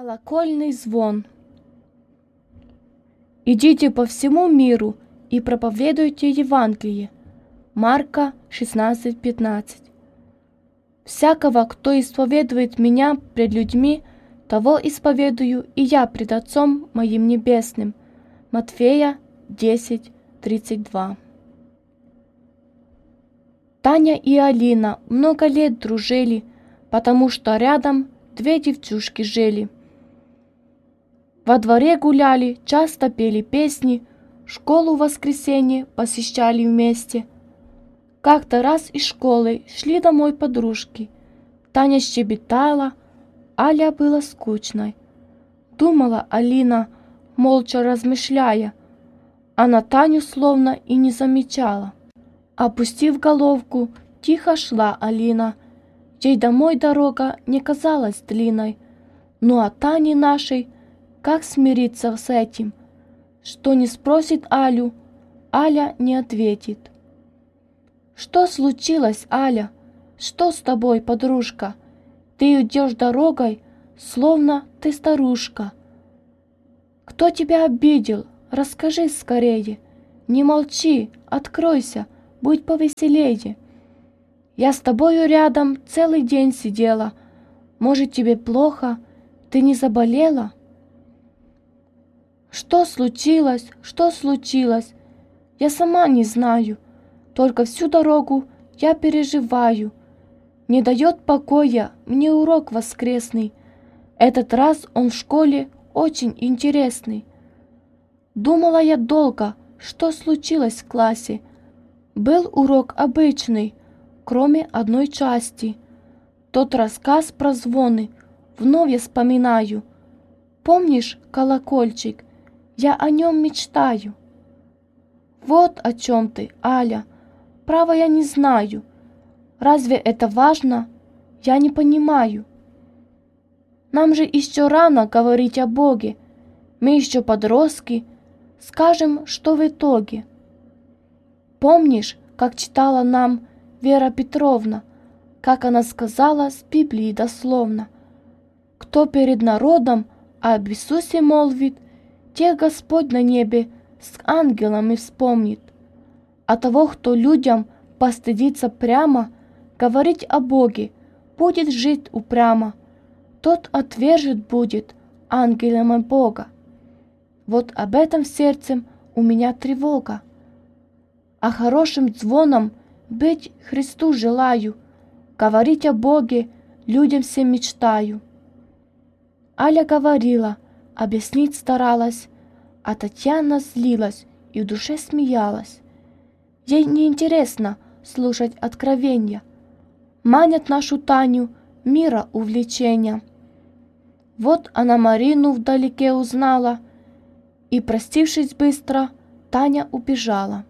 Колокольный звон. Идите по всему миру и проповедуйте Евангелие. Марка 16:15. Всякого, кто исповедует меня пред людьми, того исповедую и я пред Отцом моим Небесным. Матфея 10:32. Таня и Алина много лет дружили, потому что рядом две девчушки жили. Во дворе гуляли, часто пели песни, школу в воскресенье посещали вместе. Как-то раз из школы шли домой подружки. Таня щебетала, Аля была скучной. Думала Алина, молча размышляя, а на Таню словно и не замечала. Опустив головку, тихо шла Алина. Ей домой дорога не казалась длинной. Ну а Тане нашей, как смириться с этим? Что не спросит Алю, Аля не ответит. Что случилось, Аля? Что с тобой, подружка? Ты идешь дорогой, словно ты старушка. Кто тебя обидел? Расскажи скорее. Не молчи, откройся, будь повеселее. Я с тобою рядом целый день сидела. Может, тебе плохо? Ты не заболела? Что случилось? Что случилось? Я сама не знаю. Только всю дорогу я переживаю. Не дает покоя мне урок воскресный. Этот раз он в школе очень интересный. Думала я долго, что случилось в классе. Был урок обычный, кроме одной части. Тот рассказ про звоны вновь я вспоминаю. Помнишь колокольчик? Я о нем мечтаю. Вот о чем ты, Аля. Право я не знаю. Разве это важно? Я не понимаю. Нам же еще рано говорить о Боге. Мы еще подростки. Скажем, что в итоге. Помнишь, как читала нам Вера Петровна, как она сказала с Библии дословно: кто перед народом об Иисусе молвит, тех Господь на небе с ангелами вспомнит. А того, кто людям постыдится прямо, говорить о Боге, будет жить упрямо, тот отвержет будет ангелами Бога. Вот об этом сердцем у меня тревога. А хорошим звоном быть Христу желаю, говорить о Боге людям всем мечтаю. Аля говорила, объяснить старалась, а Татьяна злилась и в душе смеялась. Ей неинтересно слушать откровения, манят нашу Таню мира увлечения. Вот она Марину вдалеке узнала, и, простившись быстро, Таня убежала.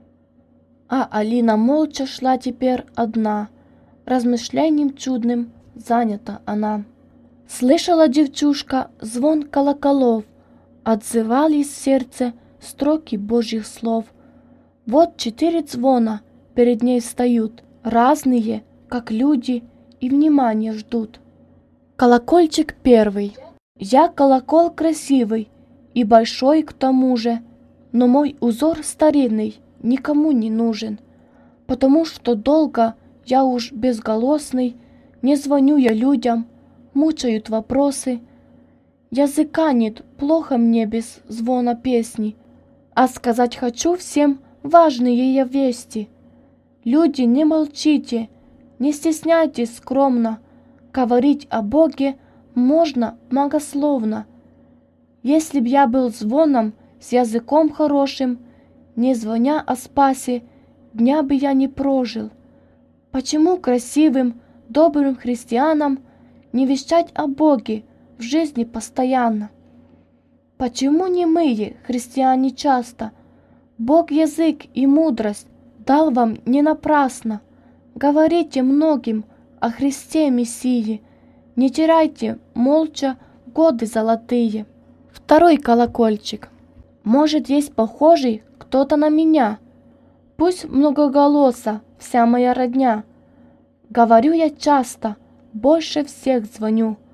А Алина молча шла теперь одна, размышлением чудным занята она. Слышала девчушка звон колоколов, отзывались в сердце строки Божьих слов. Вот 4 звона перед ней встают, разные, как люди, и внимания ждут. Колокольчик первый. Я колокол красивый и большой к тому же, но мой узор старинный никому не нужен, потому что долго я уж безголосный, не звоню я людям, мучают вопросы. Языка нет, плохо мне без звона песни, а сказать хочу всем важные я вести. Люди, не молчите, не стесняйтесь скромно, говорить о Боге можно многословно. Если б я был звоном с языком хорошим, не звоня о спасе, дня бы я не прожил. Почему красивым, добрым христианам не вещать о Боге в жизни постоянно? Почему немые христиане часто? Бог язык и мудрость дал вам не напрасно. Говорите многим о Христе Мессии, не теряйте молча годы золотые. Второй колокольчик. Может, есть похожий кто-то на меня? Пусть многоголоса вся моя родня. Говорю я часто, больше всех звоню.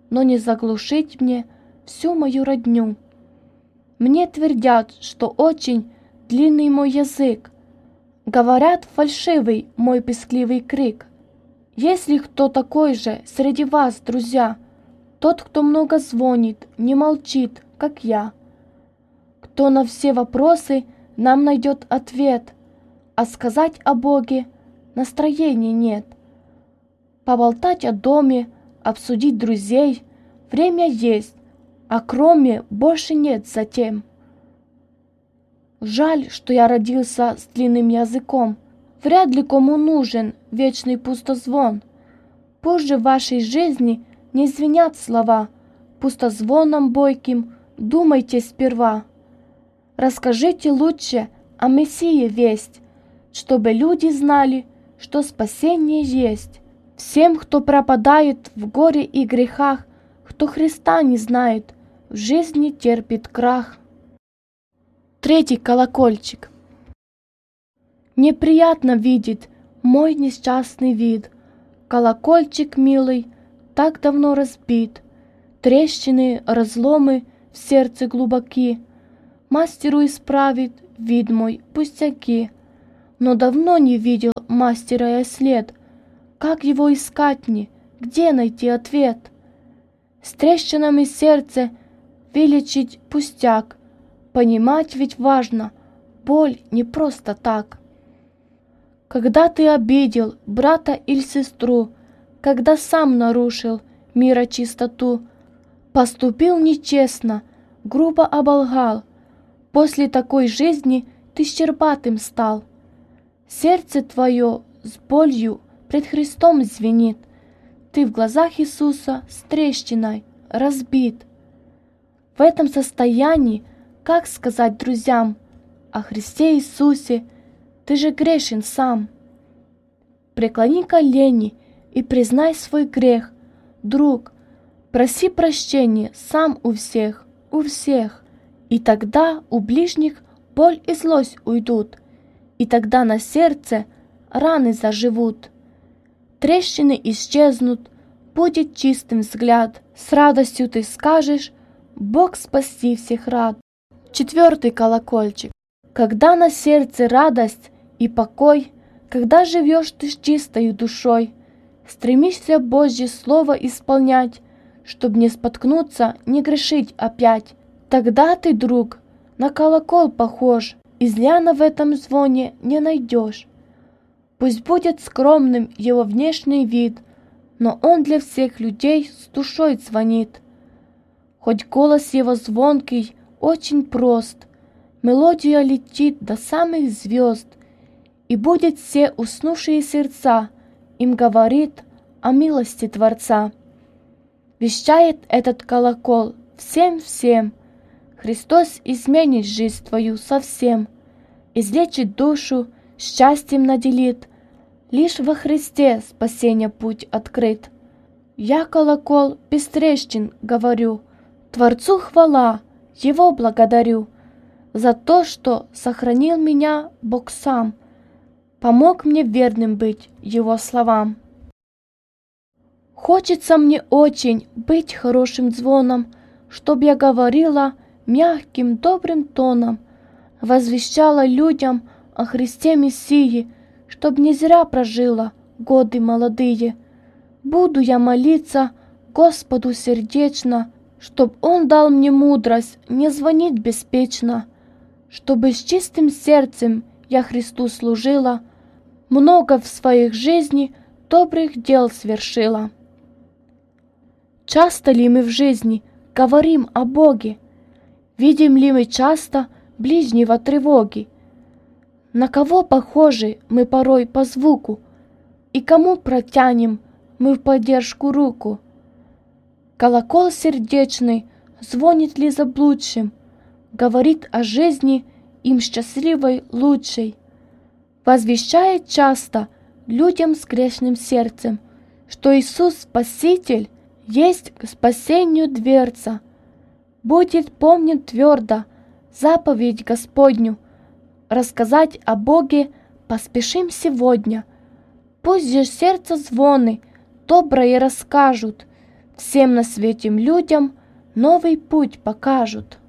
но не заглушить мне всю мою родню. Мне твердят, что очень длинный мой язык, говорят, фальшивый мой пескливый крик. Если кто такой же среди вас, друзья, тот, кто много звонит, не молчит, как я, кто на все вопросы нам найдет ответ, а сказать о Боге настроения нет. Поболтать о доме, обсудить друзей время есть, а кроме больше нет затем. Жаль, что я родился с длинным языком. Вряд ли кому нужен вечный пустозвон. Пусть же в вашей жизни не звенят слова. Пустозвоном бойким думайте сперва. Расскажите лучше о Мессии весть, чтобы люди знали, что спасение есть. Всем, кто пропадает в горе и грехах, кто Христа не знает, в жизни терпит крах. Третий колокольчик. Неприятно видеть мой несчастный вид. Колокольчик милый, так давно разбит. Трещины, разломы в сердце глубоки. Мастеру исправит вид мой пустяки. Но давно не видел мастера я след. Как его искать мне, где найти ответ? С трещинами сердце вылечить пустяк. Понимать ведь важно, боль не просто так. Когда ты обидел брата или сестру, когда сам нарушил мира чистоту, поступил нечестно, грубо оболгал, после такой жизни ты щербатым стал. Сердце твое с болью пред Христом звенит, ты в глазах Иисуса с трещиной разбит. В этом состоянии, как сказать друзьям о Христе Иисусе, ты же грешен сам. Преклони колени и признай свой грех, друг, проси прощения сам у всех, и тогда у ближних боль и злость уйдут, и тогда на сердце раны заживут. Трещины исчезнут, будет чистым взгляд, с радостью ты скажешь: Бог спасти всех рад. Четвертый колокольчик. Когда на сердце радость и покой, когда живешь ты с чистою душой, стремишься Божье слово исполнять, чтоб не споткнуться, не грешить опять. Тогда ты, друг, на колокол похож, изъяна в этом звоне не найдешь. Пусть будет скромным его внешний вид, но он для всех людей с душой звонит. Хоть голос его звонкий, очень прост, мелодия летит до самых звезд, и будет все уснувшие сердца им говорит о милости Творца. Вещает этот колокол всем-всем: Христос изменит жизнь твою совсем, излечит душу, счастьем наделит, лишь во Христе спасения путь открыт. Я, колокол, без трещин говорю, Творцу хвала, Его благодарю за то, что сохранил меня Бог сам, помог мне верным быть Его словам. Хочется мне очень быть хорошим звоном, чтоб я говорила мягким, добрым тоном, возвещала людям о Христе Мессии, чтоб не зря прожила годы молодые. Буду я молиться Господу сердечно, чтоб Он дал мне мудрость не звонить беспечно, чтобы с чистым сердцем я Христу служила, много в своих жизни добрых дел свершила. Часто ли мы в жизни говорим о Боге? Видим ли мы часто ближнего тревоги? На кого похожи мы порой по звуку? И кому протянем мы в поддержку руку? Колокол сердечный звонит ли заблудшим, говорит о жизни им счастливой, лучшей, возвещает часто людям с грешным сердцем, что Иисус Спаситель есть к спасению дверца. Будет помнить твердо заповедь Господню, рассказать о Боге поспешим сегодня. Пусть же сердце звоны доброе расскажут, Всем на свете людям новый путь покажут.